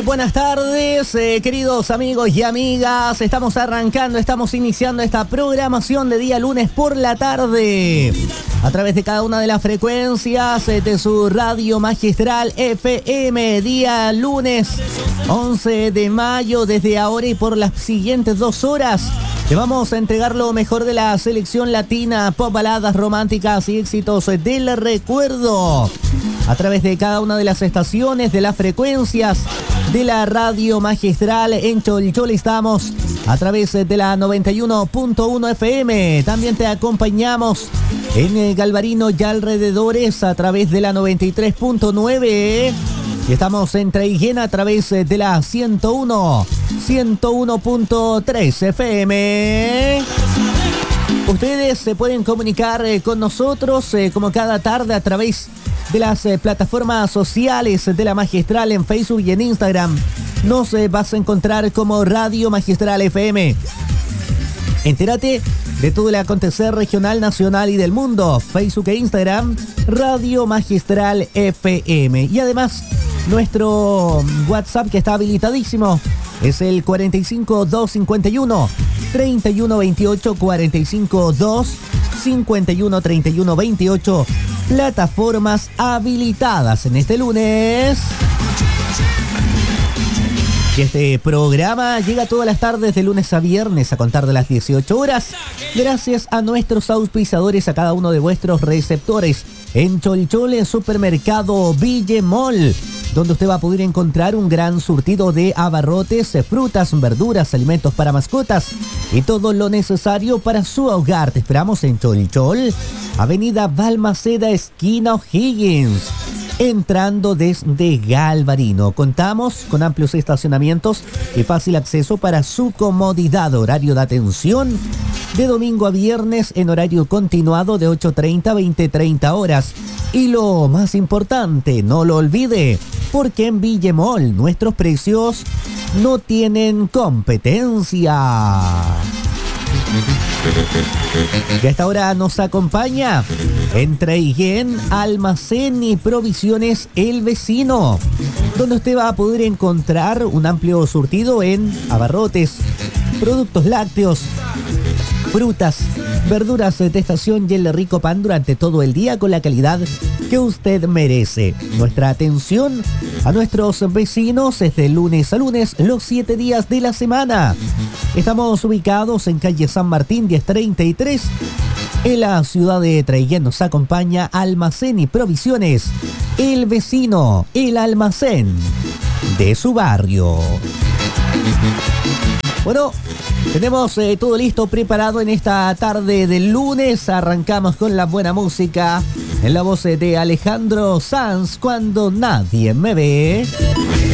buenas tardes, queridos amigos y amigas. Estamos arrancando, estamos iniciando esta programación de día lunes por la tarde a través de cada una de las frecuencias de su radio magistral FM. Día lunes 11 de mayo, desde ahora y por las siguientes 2 horas te vamos a entregar lo mejor de la selección latina, pop, baladas románticas y éxitos del recuerdo a través de cada una de las estaciones, de las frecuencias de la radio magistral. En Cholchol estamos a través de la 91.1 FM. También te acompañamos en Galvarino y alrededores a través de la 93.9. Y estamos en Traiguén a través de la 101.3 FM. Ustedes se pueden comunicar con nosotros como cada tarde a través de las plataformas sociales de la Magistral en Facebook y en Instagram. Nos vas a encontrar como Radio Magistral FM. Entérate de todo el acontecer regional, nacional y del mundo. Facebook e Instagram, Radio Magistral FM. Y además, nuestro WhatsApp, que está habilitadísimo, es el 45251 3128 45251 3128. Plataformas habilitadas en este lunes. Y este programa llega todas las tardes de lunes a viernes a contar de las 18 horas. Gracias a nuestros auspiciadores, a cada uno de vuestros receptores. En Cholchol, en Supermercado Villemol, donde usted va a poder encontrar un gran surtido de abarrotes, frutas, verduras, alimentos para mascotas y todo lo necesario para su hogar. Te esperamos en Cholchol, Avenida Balmaceda, esquina O'Higgins, entrando desde Galvarino. Contamos con amplios estacionamientos y fácil acceso para su comodidad. Horario de atención de domingo a viernes en horario continuado de 8:30 a 20:30 horas. Y lo más importante, no lo olvide, porque en Villemol nuestros precios no tienen competencia. Y a esta hora nos acompaña en Traiguén, Almacén y Provisiones El Vecino, donde usted va a poder encontrar un amplio surtido en abarrotes, productos lácteos, frutas, verduras de estación y el rico pan durante todo el día con la calidad que usted merece. Nuestra atención a nuestros vecinos es de lunes a lunes, los 7 días de la semana. Estamos ubicados en calle San Martín 1033. En la ciudad de Traiguén nos acompaña Almacén y Provisiones El Vecino, el almacén de su barrio. Bueno, tenemos todo listo, preparado en esta tarde del lunes. Arrancamos con la buena música en la voz de Alejandro Sanz, Cuando Nadie Me Ve.